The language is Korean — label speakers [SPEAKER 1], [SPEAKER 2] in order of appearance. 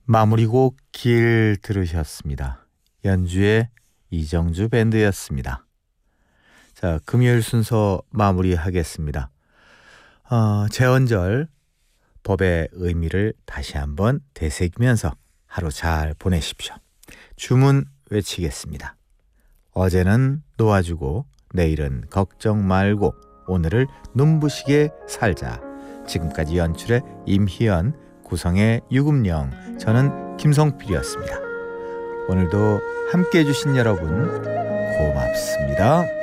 [SPEAKER 1] 마무리곡 길 들으셨습니다. 연주의 이정주 밴드였습니다. 자, 금요일 순서 마무리하겠습니다. 제헌절 법의 의미를 다시 한번 되새기면서 하루 잘 보내십시오. 주문 외치겠습니다. 어제는 놓아주고 내일은 걱정 말고 오늘을 눈부시게 살자. 지금까지 연출의 임희연, 구성의 유금영, 저는 김성필이었습니다. 오늘도 함께해 주신 여러분 고맙습니다.